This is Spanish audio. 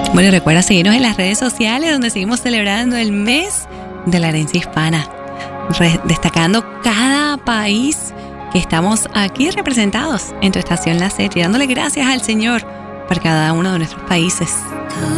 Bueno, y recuerda seguirnos en las redes sociales donde seguimos celebrando el mes de la herencia hispana, destacando cada país que estamos aquí representados en tu estación La Sed y dándole gracias al Señor por cada uno de nuestros países.